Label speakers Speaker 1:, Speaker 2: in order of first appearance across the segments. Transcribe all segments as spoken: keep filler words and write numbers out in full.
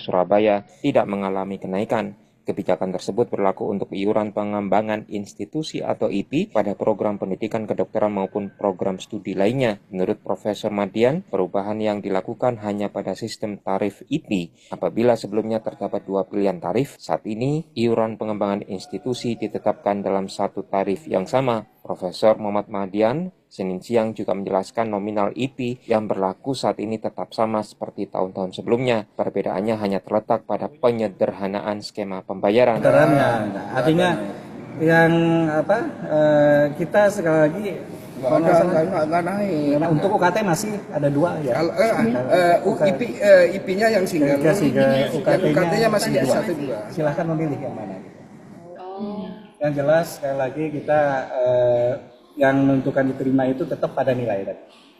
Speaker 1: Surabaya tidak mengalami kenaikan. Kebijakan tersebut berlaku untuk iuran pengembangan institusi atau I P pada program pendidikan kedokteran maupun program studi lainnya. Menurut Profesor Madian, perubahan yang dilakukan hanya pada sistem tarif I P. Apabila sebelumnya terdapat dua pilihan tarif, saat ini iuran pengembangan institusi ditetapkan dalam satu tarif yang sama. Profesor Muhammad Madian Senin siang juga menjelaskan nominal I P yang berlaku saat ini tetap sama seperti tahun-tahun sebelumnya. Perbedaannya hanya terletak pada penyederhanaan skema pembayaran.
Speaker 2: Nah, artinya yang apa eh, kita sekali lagi
Speaker 3: kalau nggak salah nggak naik.
Speaker 2: Nah, untuk U K T masih ada dua ya.
Speaker 3: Kalau eh, eh, I P eh, I P-nya yang single,
Speaker 2: U K
Speaker 3: T-nya masih dua. satu dua.
Speaker 2: Silahkan memilih yang mana. Oh. Yang jelas sekali lagi kita eh, yang menentukan diterima itu tetap pada nilai tadi.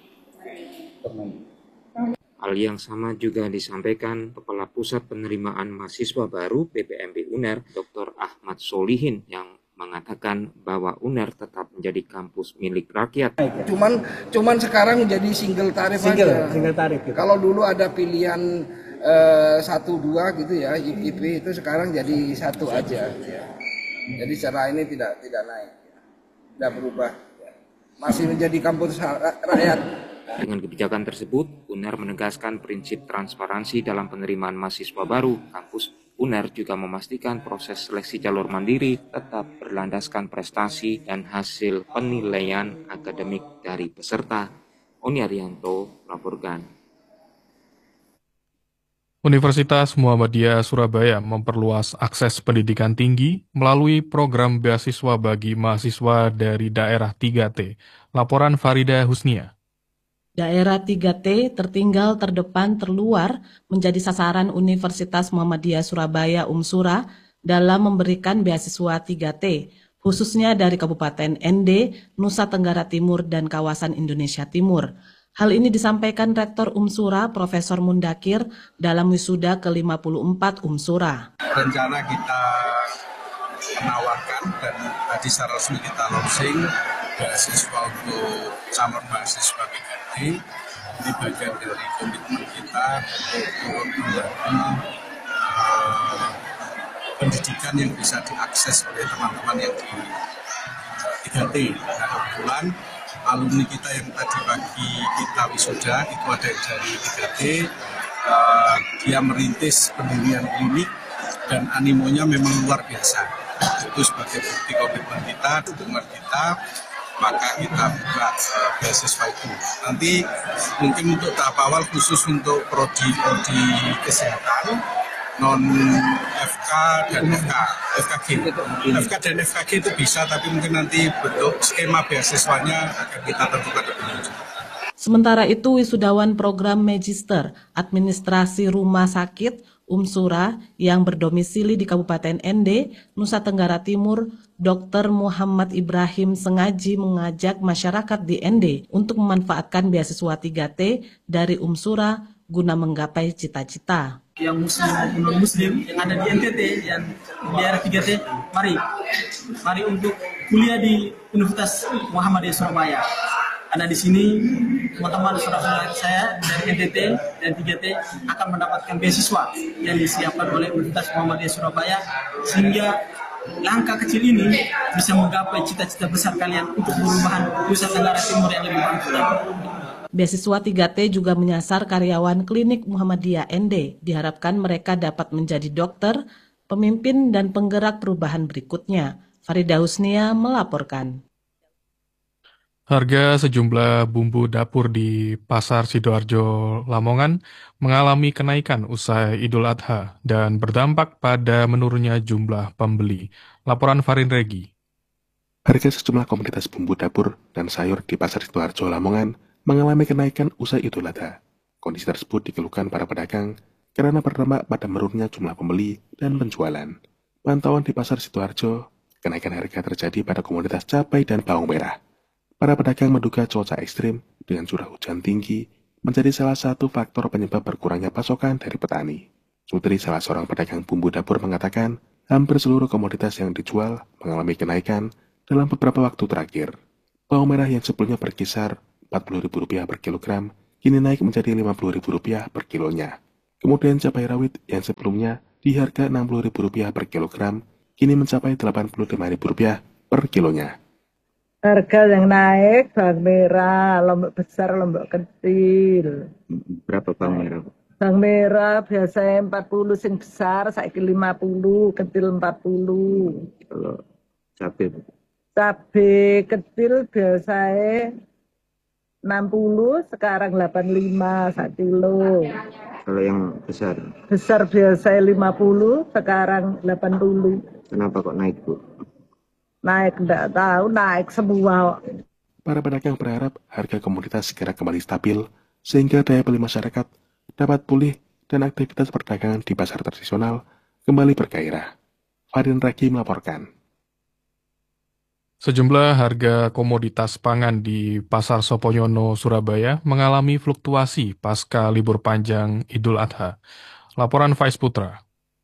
Speaker 1: Hal yang sama juga disampaikan Kepala Pusat Penerimaan Mahasiswa Baru P P M B U N E R, Doktor Ahmad Solihin, yang mengatakan bahwa U N E R tetap menjadi kampus milik rakyat.
Speaker 3: Cuman cuman sekarang jadi single tarif
Speaker 2: single,
Speaker 3: aja.
Speaker 2: Single tarif. Gitu.
Speaker 3: Kalau dulu ada pilihan uh, satu dua gitu ya, I P itu sekarang jadi satu aja. Ya. Jadi secara ini tidak tidak naik, tidak berubah, masih menjadi kampus rakyat.
Speaker 1: Dengan kebijakan tersebut, U N E R menegaskan prinsip transparansi dalam penerimaan mahasiswa baru. Kampus U N E R juga memastikan proses seleksi jalur mandiri tetap berlandaskan prestasi dan hasil penilaian akademik dari peserta. Oni Arianto melaporkan.
Speaker 4: Universitas Muhammadiyah Surabaya memperluas akses pendidikan tinggi melalui program beasiswa bagi mahasiswa dari daerah tiga T. Laporan Farida Husnia.
Speaker 5: Daerah tiga T tertinggal, terdepan, terluar menjadi sasaran Universitas Muhammadiyah Surabaya Umsura dalam memberikan beasiswa tiga T, khususnya dari Kabupaten N D, Nusa Tenggara Timur, dan kawasan Indonesia Timur. Hal ini disampaikan Rektor Umsura, Profesor Mundakir, dalam wisuda ke lima puluh empat Umsura.
Speaker 6: Rencana kita menawarkan dan tadi secara resmi kita launching beasiswa untuk calon mahasiswa tiga T. Ini bagian dari komitmen kita untuk menjadi uh, pendidikan yang bisa diakses oleh teman-teman yang di tiga T. Nah, kebetulan alumni kita yang tadi pagi kita wisuda itu ada yang dari tiga T, uh, dia merintis pendirian klinik dan animonya memang luar biasa. Itu sebagai bukti komitmen kita, dukungan kita, maka kita buka uh, beasiswa itu. Nanti mungkin untuk tahap awal khusus untuk prodi-prodi kesehatan, non F K dan F K, F K G. F K dan F K G itu bisa, tapi mungkin nanti bentuk skema beasiswanya akan kita tentukan lebih lanjut.
Speaker 5: Sementara itu, wisudawan program Magister Administrasi Rumah Sakit Umsura yang berdomisili di Kabupaten N D, Nusa Tenggara Timur, Dokter Muhammad Ibrahim sengaja mengajak masyarakat di N D untuk memanfaatkan beasiswa tiga T dari Umsura guna menggapai cita-cita.
Speaker 7: Yang muslim maupun non muslim yang ada di N T T yang di daerah tiga T, mari mari untuk kuliah di Universitas Muhammadiyah Surabaya. Karena di sini teman-teman saudara-saudara saya dari N T T dan tiga T akan mendapatkan beasiswa yang disiapkan oleh Universitas Muhammadiyah Surabaya, sehingga langkah kecil ini bisa menggapai cita-cita besar kalian untuk perubahan Nusa Tenggara Timur yang lebih makmur.
Speaker 5: Beasiswa tiga T juga menyasar karyawan klinik Muhammadiyah N D. Diharapkan mereka dapat menjadi dokter, pemimpin, dan penggerak perubahan berikutnya. Farida Husnia melaporkan.
Speaker 4: Harga sejumlah bumbu dapur di Pasar Sidoarjo, Lamongan mengalami kenaikan usai Idul Adha dan berdampak pada menurunnya jumlah pembeli. Laporan Farin Regi.
Speaker 8: Harga sejumlah komoditas bumbu dapur dan sayur di Pasar Sidoarjo, Lamongan mengalami kenaikan usai Idul Adha. Kondisi tersebut dikeluhkan para pedagang karena berdampak pada menurunnya jumlah pembeli dan penjualan. Pantauan di Pasar Sidoarjo, kenaikan harga terjadi pada komoditas cabai dan bawang merah. Para pedagang menduga cuaca ekstrim dengan curah hujan tinggi menjadi salah satu faktor penyebab berkurangnya pasokan dari petani. Sutri, salah seorang pedagang bumbu dapur, mengatakan hampir seluruh komoditas yang dijual mengalami kenaikan dalam beberapa waktu terakhir. Bawang merah yang sebelumnya berkisar empat puluh ribu rupiah per kilogram, kini naik menjadi lima puluh ribu rupiah per kilonya. Kemudian cabai rawit yang sebelumnya di harga enam puluh ribu rupiah per kilogram, kini mencapai delapan puluh lima ribu rupiah per kilonya.
Speaker 9: Harga yang naik bawang merah, lombok besar, lombok kecil.
Speaker 10: Berapa bawang merah?
Speaker 9: Bawang merah biasanya empat puluh sing besar, saiki lima puluh, kecil empat puluh.
Speaker 10: Kalau cabai?
Speaker 9: Cabai kecil biasanya enam puluh, sekarang delapan puluh lima satu kilo.
Speaker 10: Kalau yang besar?
Speaker 9: Besar biasanya lima puluh, sekarang delapan puluh.
Speaker 10: Kenapa kok naik, Bu?
Speaker 9: Naik, enggak tahu, naik semua.
Speaker 8: Para pedagang berharap harga komoditas segera kembali stabil, sehingga daya beli masyarakat dapat pulih dan aktivitas perdagangan di pasar tradisional kembali bergairah. Fadin Raki melaporkan.
Speaker 4: Sejumlah harga komoditas pangan di Pasar Soponyono, Surabaya mengalami fluktuasi pasca libur panjang Idul Adha. Laporan Faiz Putra.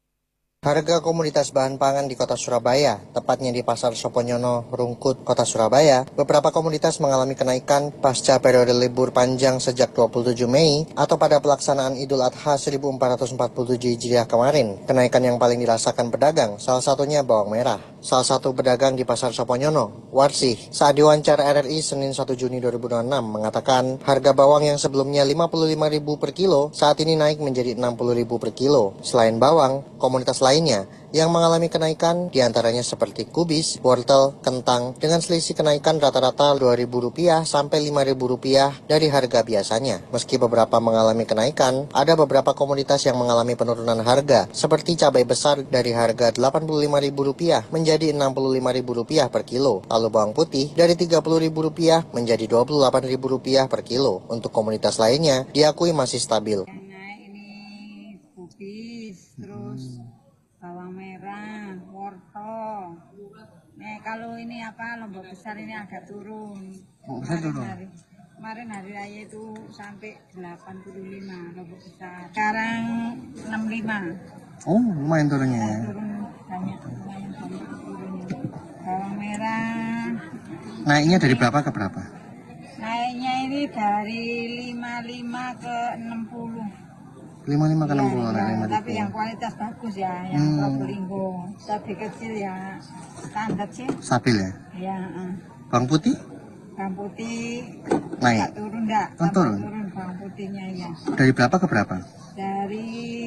Speaker 11: Harga komoditas bahan pangan di kota Surabaya, tepatnya di Pasar Soponyono, Rungkut, kota Surabaya, beberapa komoditas mengalami kenaikan pasca periode libur panjang sejak dua puluh tujuh Mei atau pada pelaksanaan Idul Adha seribu empat ratus empat puluh tujuh Hijriah kemarin. Kenaikan yang paling dirasakan pedagang, salah satunya bawang merah. Salah satu pedagang di Pasar Soponyono, Warsih, saat diwawancara R R I Senin satu Juni dua ribu dua puluh enam mengatakan harga bawang yang sebelumnya lima puluh lima ribu per kilo saat ini naik menjadi enam puluh ribu per kilo. Selain bawang, komoditas lainnya yang mengalami kenaikan diantaranya seperti kubis, wortel, kentang dengan selisih kenaikan rata-rata dua ribu rupiah sampai lima ribu rupiah dari harga biasanya. Meski beberapa mengalami kenaikan, ada beberapa komoditas yang mengalami penurunan harga seperti cabai besar dari harga delapan puluh lima ribu rupiah menjadi enam puluh lima ribu rupiah per kilo, lalu bawang putih dari tiga puluh ribu rupiah menjadi dua puluh delapan ribu rupiah per kilo. Untuk komoditas lainnya diakui masih stabil.
Speaker 12: Nah, ini kubis, terus bawang merah, wortel. Nah, kalau ini apa, lombok besar ini agak turun. Kemarin hari, kemarin hari raya itu sampai delapan puluh lima lombok besar. Sekarang enam puluh lima.
Speaker 11: Oh, lumayan turunnya ya.
Speaker 12: Turun banyak, lumayan banyak turunnya. Bawang merah.
Speaker 11: Naiknya dari berapa ke berapa?
Speaker 12: Naiknya ini dari lima puluh lima ke enam puluh.
Speaker 11: lima puluh lima ke enam puluh.
Speaker 12: Ya,
Speaker 11: Ya,
Speaker 12: tapi yang kualitas bagus ya, yang
Speaker 11: Hmm.
Speaker 12: Probolinggo. Cabai kecil ya standar sih.
Speaker 11: stabil ya.
Speaker 12: Ya, uh.
Speaker 11: Bawang putih
Speaker 12: bawang putih
Speaker 11: naik.
Speaker 12: nggak turun enggak?
Speaker 11: Oh, turun.
Speaker 12: turun bawang putihnya ya.
Speaker 11: Dari berapa ke berapa?
Speaker 12: Dari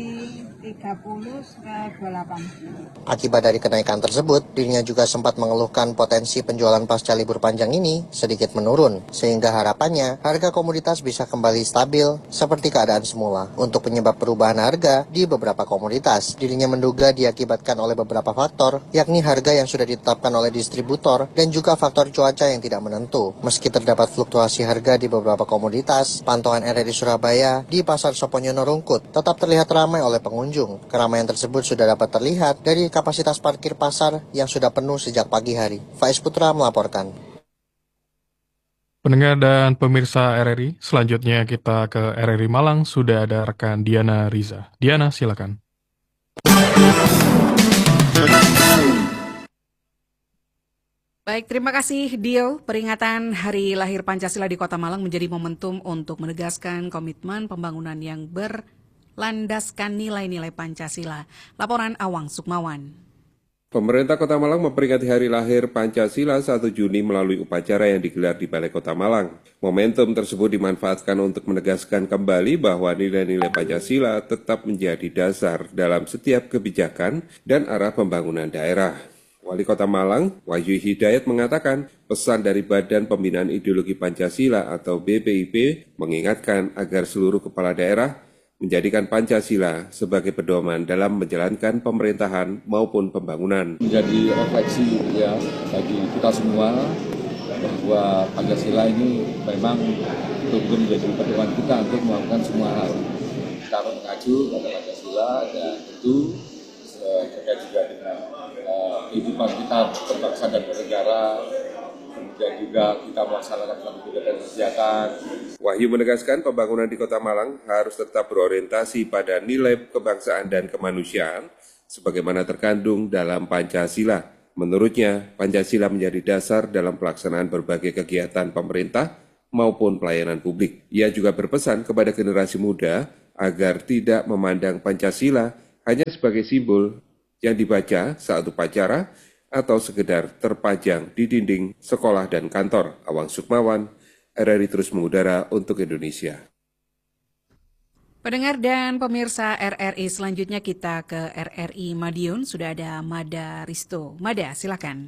Speaker 12: tiga puluh ke dua puluh delapan.
Speaker 11: Akibat dari kenaikan tersebut, dirinya juga sempat mengeluhkan potensi penjualan pasca libur panjang ini sedikit menurun, sehingga harapannya harga komoditas bisa kembali stabil seperti keadaan semula. Untuk penyebab perubahan harga di beberapa komoditas, dirinya menduga diakibatkan oleh beberapa faktor, yakni harga yang sudah ditetapkan oleh distributor dan juga faktor cuaca yang tidak menentu. Meski terdapat fluktuasi harga di beberapa komoditas, pantauan R R I Surabaya di Pasar Soponyono Rungkut tetap terlihat ramai oleh pengunjung. Keramaian tersebut sudah dapat terlihat dari kapasitas parkir pasar yang sudah penuh sejak pagi hari. Faiz Putra melaporkan.
Speaker 4: Pendengar dan pemirsa R R I, selanjutnya kita ke R R I Malang, sudah ada rekan Diana Riza. Diana, silakan.
Speaker 13: Baik, terima kasih Dio. Peringatan Hari Lahir Pancasila di Kota Malang menjadi momentum untuk menegaskan komitmen pembangunan yang berlandaskan nilai-nilai Pancasila. Laporan Awang Sukmawan.
Speaker 14: Pemerintah Kota Malang memperingati Hari Lahir Pancasila satu Juni melalui upacara yang digelar di Balai Kota Malang. Momentum tersebut dimanfaatkan untuk menegaskan kembali bahwa nilai-nilai Pancasila tetap menjadi dasar dalam setiap kebijakan dan arah pembangunan daerah. Wali Kota Malang, Wahyu Hidayat mengatakan, pesan dari Badan Pembinaan Ideologi Pancasila atau B P I P mengingatkan agar seluruh kepala daerah menjadikan Pancasila sebagai pedoman dalam menjalankan pemerintahan maupun pembangunan.
Speaker 15: Menjadi refleksi ya bagi kita semua bahwa Pancasila ini memang betul-betul menjadi pedoman kita untuk melakukan semua hal. Kita harus mengacu pada Pancasila dan tentu terkait juga dengan uh, kehidupan kita berbangsa dan bernegara. Dan juga kita melaksanakan suatu kegiatan kegiatan.
Speaker 14: Wahyu menegaskan pembangunan di Kota Malang harus tetap berorientasi pada nilai kebangsaan dan kemanusiaan sebagaimana terkandung dalam Pancasila. Menurutnya, Pancasila menjadi dasar dalam pelaksanaan berbagai kegiatan pemerintah maupun pelayanan publik. Ia juga berpesan kepada generasi muda agar tidak memandang Pancasila hanya sebagai simbol yang dibaca saat upacara atau sekedar terpajang di dinding sekolah dan kantor. Awang Sukmawan, R R I terus mengudara untuk Indonesia.
Speaker 13: Pendengar dan pemirsa R R I, selanjutnya kita ke R R I Madiun. Sudah ada Mada Risto. Mada, silakan.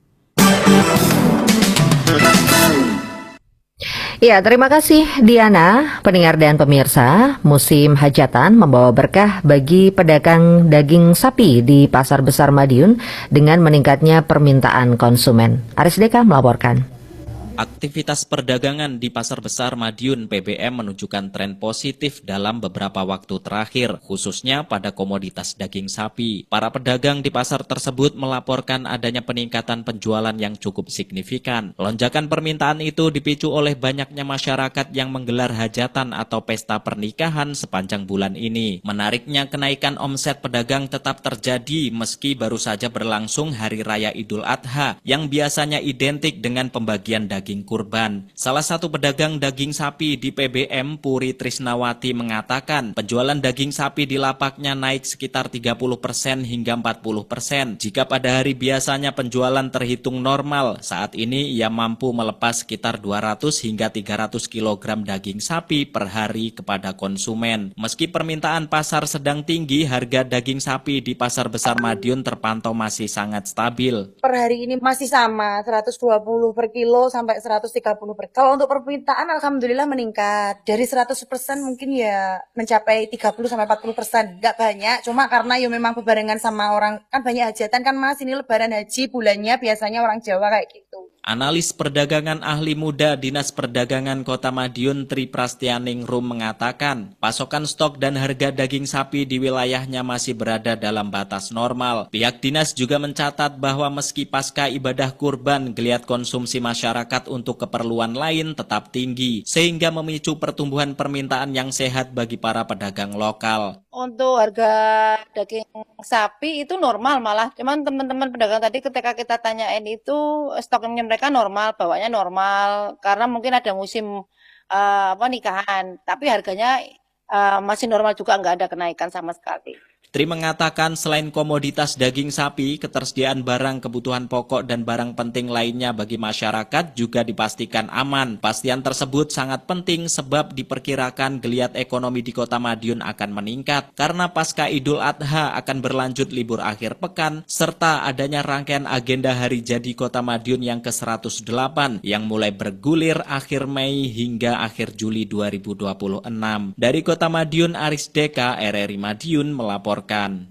Speaker 16: Ya, terima kasih Diana. Pendengar dan pemirsa, musim hajatan membawa berkah bagi pedagang daging sapi di Pasar Besar Madiun dengan meningkatnya permintaan konsumen. Aris Deka melaporkan.
Speaker 17: Aktivitas perdagangan di Pasar Besar Madiun P B M menunjukkan tren positif dalam beberapa waktu terakhir, khususnya pada komoditas daging sapi. Para pedagang di pasar tersebut melaporkan adanya peningkatan penjualan yang cukup signifikan. Lonjakan permintaan itu dipicu oleh banyaknya masyarakat yang menggelar hajatan atau pesta pernikahan sepanjang bulan ini. Menariknya, kenaikan omset pedagang tetap terjadi meski baru saja berlangsung Hari Raya Idul Adha yang biasanya identik dengan pembagian daging daging kurban. Salah satu pedagang daging sapi di P B M, Puri Trisnawati, mengatakan penjualan daging sapi di lapaknya naik sekitar tiga puluh persen hingga empat puluh persen. Jika pada hari biasanya penjualan terhitung normal, saat ini ia mampu melepas sekitar dua ratus hingga tiga ratus kilogram daging sapi per hari kepada konsumen. Meski permintaan pasar sedang tinggi, harga daging sapi di Pasar Besar Madiun terpantau masih sangat stabil.
Speaker 18: Per hari ini masih sama, seratus dua puluh per kilo sampai seratus tiga puluh per. Kalau untuk permintaan alhamdulillah meningkat. Dari seratus persen mungkin ya mencapai tiga puluh sampai empat puluh persen. Enggak banyak, cuma karena ya memang berbarengan sama orang, kan banyak hajatan kan Mas, ini lebaran haji bulannya biasanya orang Jawa kayak gitu.
Speaker 17: Analis perdagangan ahli muda Dinas Perdagangan Kota Madiun Tri Prastianingrum mengatakan pasokan stok dan harga daging sapi di wilayahnya masih berada dalam batas normal. Pihak dinas juga mencatat bahwa meski pasca ibadah kurban, geliat konsumsi masyarakat untuk keperluan lain tetap tinggi, sehingga memicu pertumbuhan permintaan yang sehat bagi para pedagang lokal.
Speaker 18: Untuk harga daging sapi itu normal malah, cuman teman-teman pedagang tadi ketika kita tanyain itu stoknya mereka normal, bawanya normal, karena mungkin ada musim uh, apa nikahan, tapi harganya uh, masih normal juga, nggak ada kenaikan sama sekali.
Speaker 17: Tri mengatakan selain komoditas daging sapi, ketersediaan barang kebutuhan pokok dan barang penting lainnya bagi masyarakat juga dipastikan aman. Pastian tersebut sangat penting sebab diperkirakan geliat ekonomi di Kota Madiun akan meningkat karena pasca Idul Adha akan berlanjut libur akhir pekan serta adanya rangkaian agenda Hari Jadi Kota Madiun yang ke seratus delapan yang mulai bergulir akhir Mei hingga akhir Juli dua ribu dua puluh enam. Dari Kota Madiun, Aris Deka, R R I Madiun melapor.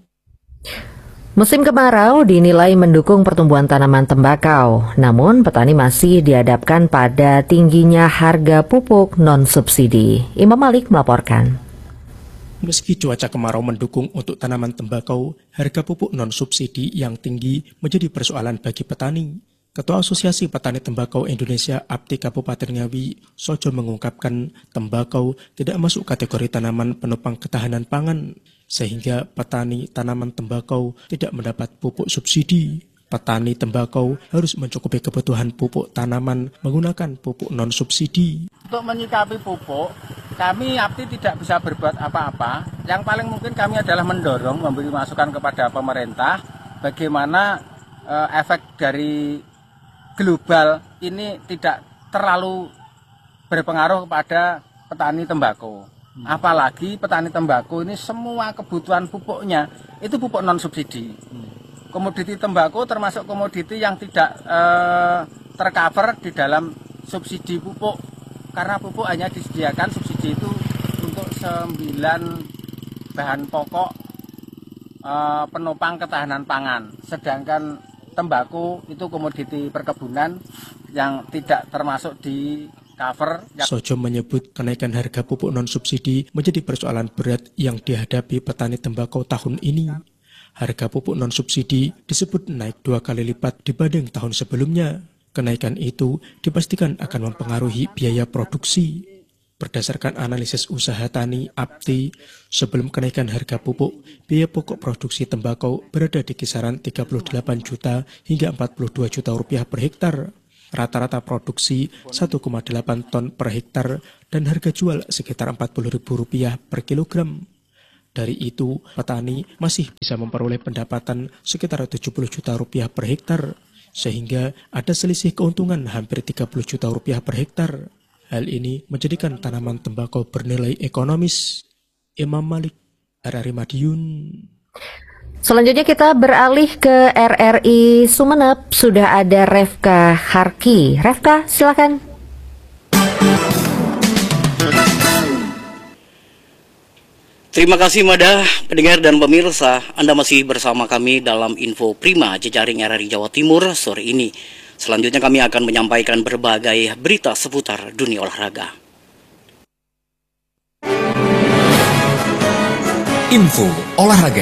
Speaker 16: Musim kemarau dinilai mendukung pertumbuhan tanaman tembakau, namun petani masih dihadapkan pada tingginya harga pupuk non-subsidi. Imam Malik melaporkan.
Speaker 19: Meski cuaca kemarau mendukung untuk tanaman tembakau, harga pupuk non-subsidi yang tinggi menjadi persoalan bagi petani. Ketua Asosiasi Petani Tembakau Indonesia Apti Kabupaten Ngawi, Sojo, mengungkapkan tembakau tidak masuk kategori tanaman penopang ketahanan pangan, sehingga petani tanaman tembakau tidak mendapat pupuk subsidi. Petani tembakau harus mencukupi kebutuhan pupuk tanaman menggunakan pupuk non-subsidi.
Speaker 20: Untuk menyikapi pupuk, kami Apti tidak bisa berbuat apa-apa. Yang paling mungkin kami adalah mendorong, memberi masukan kepada pemerintah, bagaimana eh, efek dari global ini tidak terlalu berpengaruh kepada petani tembakau. Hmm. Apalagi petani tembakau ini semua kebutuhan pupuknya itu pupuk non subsidi. Hmm. Komoditi tembakau termasuk komoditi yang tidak eh, tercover di dalam subsidi pupuk, karena pupuk hanya disediakan subsidi itu untuk sembilan bahan pokok eh, penopang ketahanan pangan, sedangkan tembakau itu komoditi perkebunan yang tidak termasuk di cover.
Speaker 19: Sojo menyebut kenaikan harga pupuk non-subsidi menjadi persoalan berat yang dihadapi petani tembakau tahun ini. Harga pupuk non-subsidi disebut naik dua kali lipat dibanding tahun sebelumnya. Kenaikan itu dipastikan akan mempengaruhi biaya produksi. Berdasarkan analisis usaha tani Apti, sebelum kenaikan harga pupuk, biaya pokok produksi tembakau berada di kisaran tiga puluh delapan juta hingga empat puluh dua juta rupiah per hektar. rata-rata produksi satu koma delapan ton per hektar dan harga jual sekitar empat puluh ribu rupiah per kilogram. Dari itu, petani masih bisa memperoleh pendapatan sekitar tujuh puluh juta rupiah per hektar, sehingga ada selisih keuntungan hampir tiga puluh juta rupiah per hektar. Hal ini menjadikan tanaman tembakau bernilai ekonomis. Imam Malik, R R I Madiun.
Speaker 16: Selanjutnya kita beralih ke R R I Sumeneb. Sudah ada Refka Harki. Refka, silakan.
Speaker 21: Terima kasih Mada, pendengar dan pemirsa. Anda masih bersama kami dalam Info Prima jejaring R R I Jawa Timur sore ini. Selanjutnya kami akan menyampaikan berbagai berita seputar dunia olahraga.
Speaker 22: Info olahraga.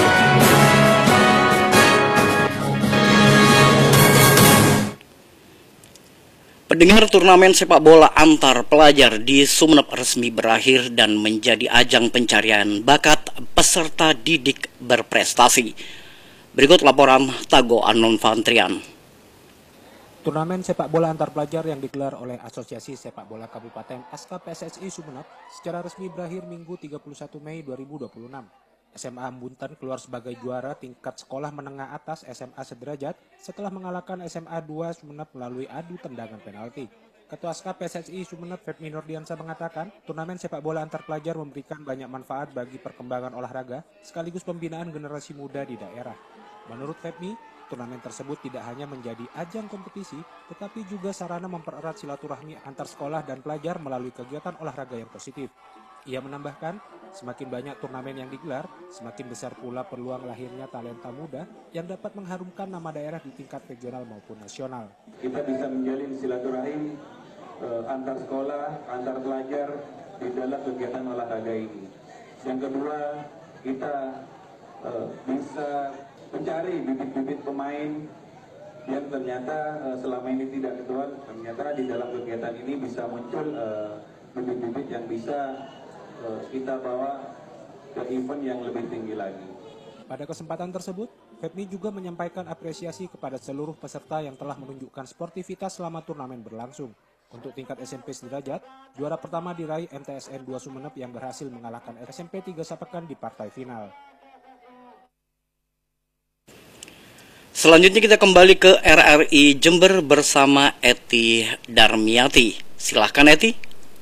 Speaker 21: Pendengar, turnamen sepak bola antar pelajar di Sumeneb resmi berakhir dan menjadi ajang pencarian bakat peserta didik berprestasi. Berikut laporan Tago Anon Fantrian.
Speaker 23: Turnamen sepak bola antar pelajar yang digelar oleh Asosiasi Sepak Bola Kabupaten A S K P S S I Sumeneb secara resmi berakhir Minggu tiga puluh satu Mei dua ribu dua puluh enam. S M A Bunten keluar sebagai juara tingkat sekolah menengah atas S M A sederajat setelah mengalahkan S M A dua Sumeneb melalui adu tendangan penalti. Ketua A S K P S S I Sumeneb Febmi Nurdiansa mengatakan, turnamen sepak bola antar pelajar memberikan banyak manfaat bagi perkembangan olahraga sekaligus pembinaan generasi muda di daerah. Menurut Febmi, turnamen tersebut tidak hanya menjadi ajang kompetisi, tetapi juga sarana mempererat silaturahmi antar sekolah dan pelajar melalui kegiatan olahraga yang positif. Ia menambahkan, semakin banyak turnamen yang digelar, semakin besar pula peluang lahirnya talenta muda yang dapat mengharumkan nama daerah di tingkat regional maupun nasional.
Speaker 24: Kita bisa menjalin silaturahim eh, antar sekolah, antar pelajar di dalam kegiatan olahraga ini. Yang kedua, kita eh, bisa mencari bibit-bibit pemain yang ternyata uh, selama ini tidak ketuan, ternyata di dalam kegiatan ini bisa muncul uh, bibit-bibit yang bisa uh, kita bawa ke event yang lebih tinggi lagi.
Speaker 23: Pada kesempatan tersebut, Febmi juga menyampaikan apresiasi kepada seluruh peserta yang telah menunjukkan sportivitas selama turnamen berlangsung. Untuk tingkat S M P sederajat, juara pertama diraih M T S N dua Sumeneb yang berhasil mengalahkan S M P tiga Sapekan di partai final.
Speaker 21: Selanjutnya kita kembali ke R R I Jember bersama Eti Darmiati. Silahkan Eti.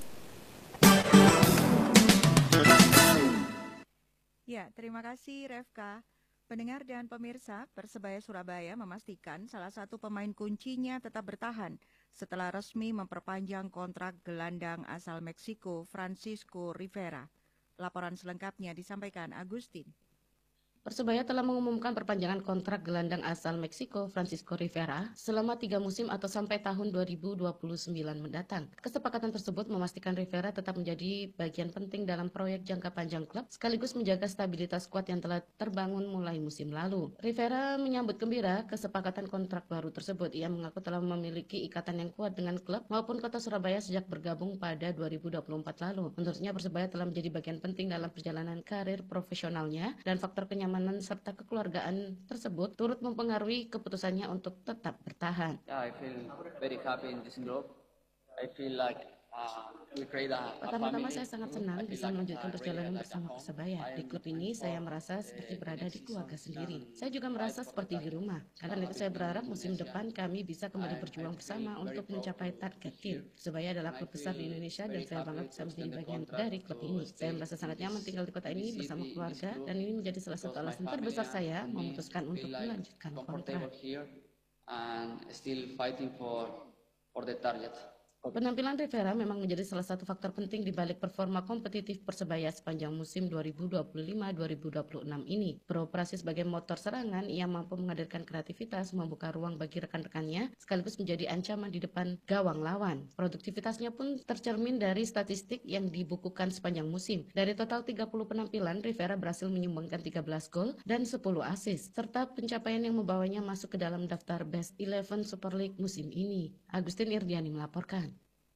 Speaker 25: Ya, terima kasih Refka. Pendengar dan pemirsa, Persebaya Surabaya memastikan salah satu pemain kuncinya tetap bertahan setelah resmi memperpanjang kontrak gelandang asal Meksiko Francisco Rivera. Laporan selengkapnya disampaikan Agustin.
Speaker 26: Persebaya telah mengumumkan perpanjangan kontrak gelandang asal Meksiko Francisco Rivera selama tiga musim atau sampai tahun dua ribu dua puluh sembilan mendatang. Kesepakatan tersebut memastikan Rivera tetap menjadi bagian penting dalam proyek jangka panjang klub sekaligus menjaga stabilitas skuad yang telah terbangun mulai musim lalu. Rivera menyambut gembira kesepakatan kontrak baru tersebut. Ia mengaku telah memiliki ikatan yang kuat dengan klub maupun kota Surabaya sejak bergabung pada dua ribu dua puluh empat lalu. Menurutnya Persebaya telah menjadi bagian penting dalam perjalanan karir profesionalnya dan faktor kenyamanan serta kekeluargaan tersebut turut mempengaruhi keputusannya untuk tetap bertahan.
Speaker 27: Yeah, I feel very happy in this group. I feel like uh, we create a, a
Speaker 26: Pertama-tama
Speaker 27: family.
Speaker 26: saya sangat senang bisa melanjutkan perjalanan bersama Persebaya. Di klub ini saya merasa seperti berada di keluarga sendiri. Saya juga merasa seperti di rumah. Karena itu saya berharap musim depan kami bisa kembali berjuang bersama untuk mencapai target tim. Persebaya adalah klub besar di Indonesia dan saya bangga bisa menjadi bagian dari klub ini. Saya merasa sangat nyaman tinggal di kota ini bersama keluarga dan ini menjadi salah satu alasan terbesar saya memutuskan untuk melanjutkan kontrak.
Speaker 27: And still fighting for for the target.
Speaker 26: Penampilan Rivera memang menjadi salah satu faktor penting di balik performa kompetitif Persebaya sepanjang musim dua ribu dua puluh lima dua ribu dua puluh enam ini. Beroperasi sebagai motor serangan, ia mampu menghadirkan kreativitas, membuka ruang bagi rekan-rekannya, sekaligus menjadi ancaman di depan gawang lawan. Produktivitasnya pun tercermin dari statistik yang dibukukan sepanjang musim. Dari total tiga puluh penampilan, Rivera berhasil menyumbangkan tiga belas gol dan sepuluh assist, serta pencapaian yang membawanya masuk ke dalam daftar Best Eleven Super League musim ini. Agustin Irdiani melaporkan.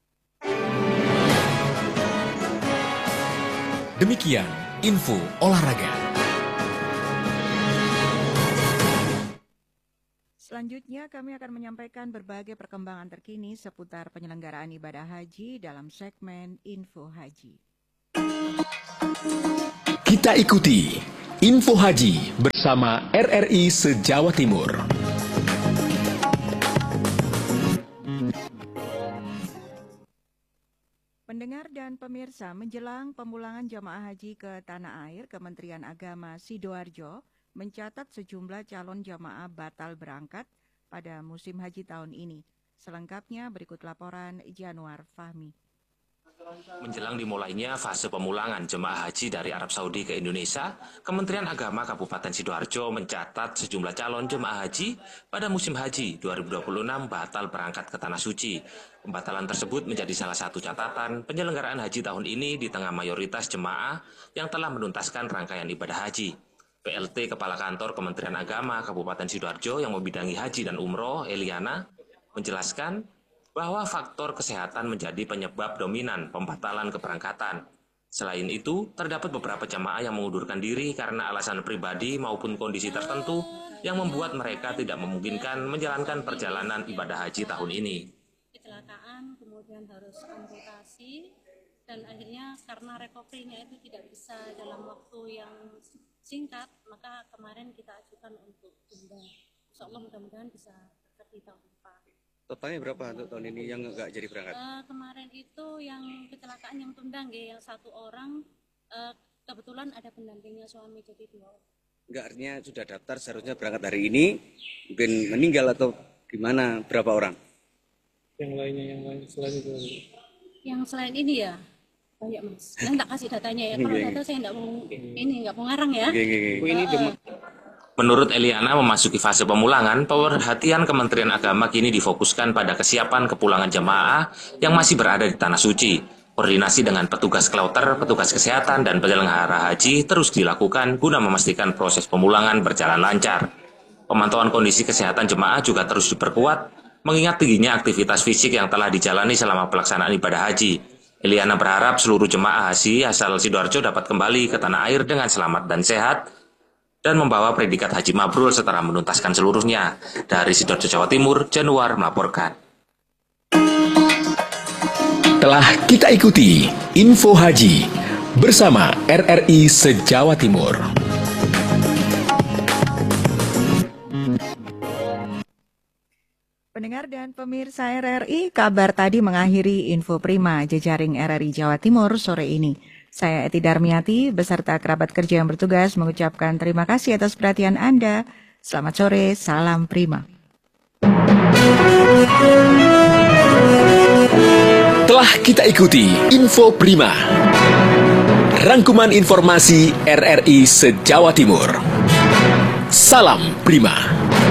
Speaker 22: Demikian info olahraga.
Speaker 25: Selanjutnya kami akan menyampaikan berbagai perkembangan terkini seputar penyelenggaraan ibadah haji dalam segmen Info Haji.
Speaker 22: Kita ikuti Info Haji bersama R R I se-Jawa Timur.
Speaker 25: Pendengar dan pemirsa, menjelang pemulangan jamaah haji ke tanah air, Kementerian Agama Sidoarjo mencatat sejumlah calon jamaah batal berangkat pada musim haji tahun ini. Selengkapnya berikut laporan Januar Fahmi.
Speaker 1: Menjelang dimulainya fase pemulangan jemaah haji dari Arab Saudi ke Indonesia, Kementerian Agama Kabupaten Sidoarjo mencatat sejumlah calon jemaah haji pada musim haji dua ribu dua puluh enam batal berangkat ke Tanah Suci. Pembatalan tersebut menjadi salah satu catatan penyelenggaraan haji tahun ini di tengah mayoritas jemaah yang telah menuntaskan rangkaian ibadah haji. P L T Kepala Kantor Kementerian Agama Kabupaten Sidoarjo yang membidangi haji dan umroh, Eliana, menjelaskan bahwa faktor kesehatan menjadi penyebab dominan pembatalan keberangkatan. Selain itu, terdapat beberapa jamaah yang mengundurkan diri karena alasan pribadi maupun kondisi tertentu yang membuat mereka tidak memungkinkan menjalankan perjalanan ibadah haji tahun ini.
Speaker 2: Kecelakaan, kemudian harus amputasi, dan akhirnya karena recovery-nya itu tidak bisa dalam waktu yang singkat, maka kemarin kita ajukan untuk tunda. Insya Allah mudah-mudahan bisa terjadi tahun depan.
Speaker 3: Totalnya berapa untuk tahun ini yang nggak jadi berangkat?
Speaker 2: Uh, kemarin itu yang kecelakaan yang tunda, yang satu orang, uh, kebetulan ada pendampingnya suami, jadi dua orang.
Speaker 3: Nggak, artinya sudah daftar seharusnya berangkat hari ini, mungkin meninggal atau gimana, berapa orang?
Speaker 5: Yang lainnya, yang lain selain itu?
Speaker 2: Yang selain ini ya? Banyak mas, saya nggak kasih datanya ya, kalau data saya nggak mau ini nggak mau ngarang ya.
Speaker 3: Ini dem-
Speaker 1: Menurut Eliana, memasuki fase pemulangan, perhatian Kementerian Agama kini difokuskan pada kesiapan kepulangan jemaah yang masih berada di Tanah Suci. Koordinasi dengan petugas klauter, petugas kesehatan, dan penyelenggara haji terus dilakukan guna memastikan proses pemulangan berjalan lancar. Pemantauan kondisi kesehatan jemaah juga terus diperkuat, mengingat tingginya aktivitas fisik yang telah dijalani selama pelaksanaan ibadah haji. Eliana berharap seluruh jemaah haji asal Sidoarjo dapat kembali ke tanah air dengan selamat dan sehat dan membawa predikat haji mabrur setelah menuntaskan seluruhnya. Dari Sidoarjo, Jawa Timur, Januar melaporkan.
Speaker 22: Telah kita ikuti Info Haji bersama R R I se-Jawa Timur.
Speaker 25: Pendengar dan pemirsa R R I, kabar tadi mengakhiri Info Prima jejaring R R I Jawa Timur sore ini. Saya Eti Darmiati beserta kerabat kerja yang bertugas mengucapkan terima kasih atas perhatian Anda. Selamat sore, salam Prima.
Speaker 22: Telah kita ikuti Info Prima, rangkuman informasi R R I se-Jawa Timur. Salam Prima.